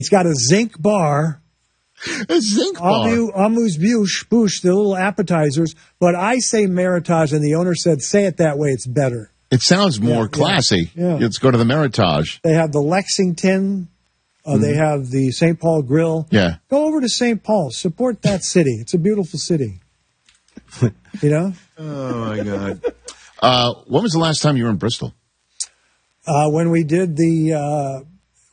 It's got a zinc bar. A zinc bar. Amuse-bouche, the little appetizers. But I say Meritage, and the owner said, say it that way, it's better. It sounds more classy. Yeah. Let's go to the Meritage. They have the Lexington. They have the St. Paul Grill. Yeah. Go over to St. Paul. Support that city. It's a beautiful city. You know? Oh, my God. When was the last time you were in Bristol? When we did the,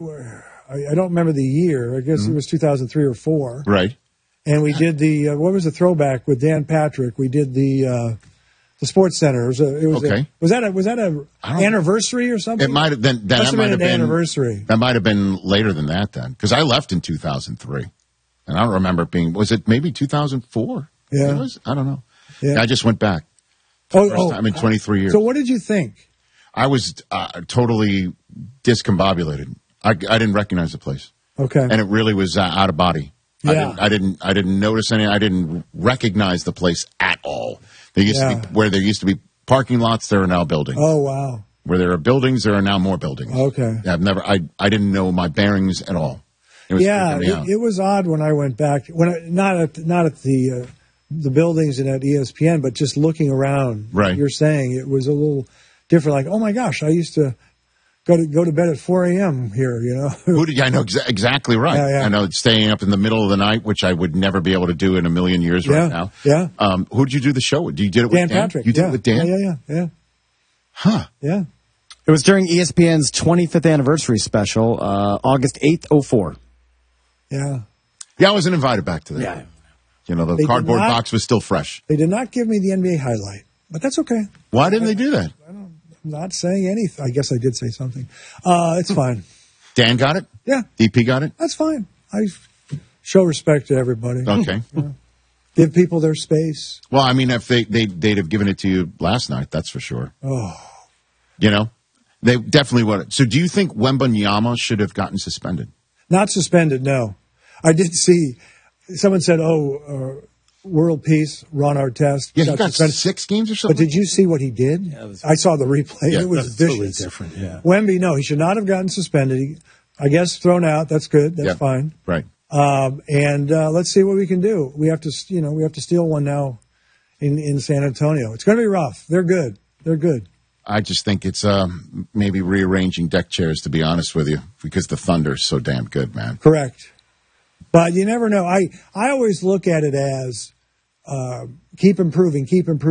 I don't remember the year. I guess it was 2003 or 4. Right. And we did the, what was the throwback with Dan Patrick? We did the Sports Center. Was that a anniversary or something? It might have been. That might have been an anniversary. That might have been later than that then, because I left in 2003, and I don't remember it being. Was it maybe 2004? Yeah. I don't know. Yeah. I just went back. First time in 23 years. So what did you think? I was totally discombobulated. I didn't recognize the place. Okay. And it really was out of body. Yeah. I didn't notice any. I didn't recognize the place at all. There used to be, where there used to be parking lots, there are now buildings. Oh, wow. Where there are buildings, there are now more buildings. Okay. I didn't know my bearings at all. It was freaking me out. It was odd when I went back. Not at the buildings and at ESPN, but just looking around. Right. You're saying it was a little different. Like, oh my gosh, I used to go to bed at 4 a.m. here. You know. I know exactly right. Yeah. I know staying up in the middle of the night, which I would never be able to do in a million years right now. Yeah. Who did you do the show with? You did it with Dan Patrick. You did it with Dan? Yeah. Huh. Yeah. It was during ESPN's 25th anniversary special, August 8th, 04. Yeah. Yeah, I wasn't invited back to that. Yeah. You know, the cardboard box was still fresh. They did not give me the NBA highlight, but that's okay. Why didn't they do that? I'm not saying anything. I guess I did say something. It's fine. Dan got it? Yeah. DP got it? That's fine. I show respect to everybody. Okay. Give people their space. Well, I mean, if they'd have given it to you last night, that's for sure. Oh. You know? They definitely would. So do you think Wembanyama should have gotten suspended? Not suspended, no. I did see, someone said, world peace, Ron Artest. Yeah, he got 6 games or something. But did you see what he did? Yeah, I saw the replay. Yeah, it was vicious. Totally different, yeah. Wemby, no, he should not have gotten suspended. I guess thrown out. That's good. That's fine. Right. And let's see what we can do. We have to steal one now in San Antonio. It's going to be rough. They're good. I just think it's maybe rearranging deck chairs, to be honest with you, because the Thunder's so damn good, man. Correct. But you never know. I always look at it as keep improving.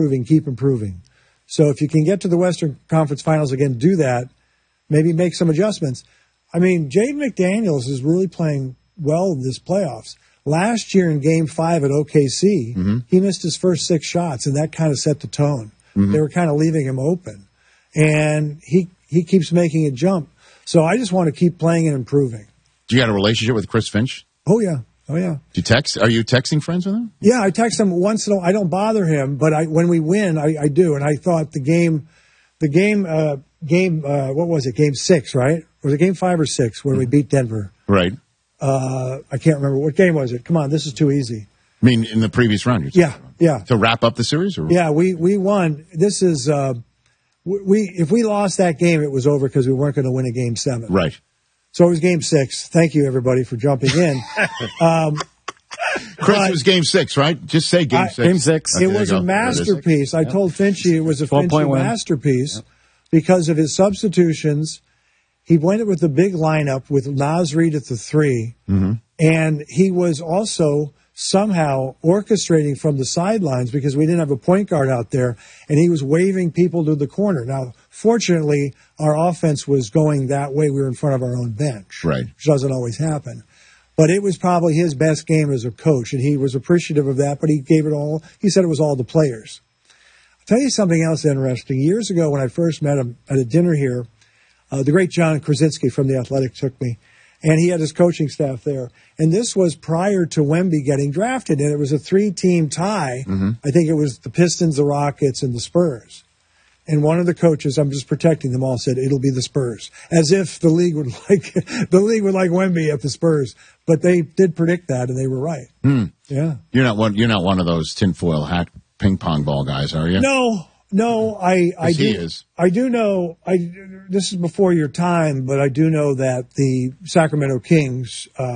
So if you can get to the Western Conference Finals again, do that. Maybe make some adjustments. I mean, Jaden McDaniels is really playing well in this playoffs. Last year in Game 5 at OKC, he missed his first 6 shots, and that kind of set the tone. They were kind of leaving him open. And he keeps making a jump. So I just want to keep playing and improving. Do you got a relationship with Chris Finch? Oh, yeah. Do you text? Are you texting friends with him? Yeah, I text him once in a while. I don't bother him, but when we win, I do. And I thought the game, what was it? Game 6, right? Was it Game 5 or 6 when we beat Denver? Right. I can't remember. What game was it? Come on, this is too easy. I mean, in the previous round? Yeah. To wrap up the series? Or? Yeah, we won. This is, if we lost that game, it was over because we weren't going to win a Game 7. Right. So it was Game 6. Thank you, everybody, for jumping in. Chris, it was Game 6, right? Just say Game 6. Game 6. Okay, it was a masterpiece. I told Finchy it was a Finchy masterpiece because of his substitutions. He went with the big lineup with Naz Reid at the 3, and he was also somehow orchestrating from the sidelines because we didn't have a point guard out there, and he was waving people to the corner. Now, fortunately, our offense was going that way. We were in front of our own bench, right, which doesn't always happen. But it was probably his best game as a coach, and he was appreciative of that, but he gave it all. He said it was all the players. I'll tell you something else interesting. Years ago when I first met him at a dinner here, the great John Krasinski from The Athletic took me, and he had his coaching staff there. And this was prior to Wemby getting drafted, and it was a 3-team tie. I think it was the Pistons, the Rockets, and the Spurs. And one of the coaches, I'm just protecting them all, said it'll be the Spurs, as if the league would like Wemby at the Spurs. But they did predict that, and they were right. Yeah, you're not one of those tinfoil hat ping pong ball guys, are you? No, No, I do. He is. I do know. This is before your time, but I do know that the Sacramento Kings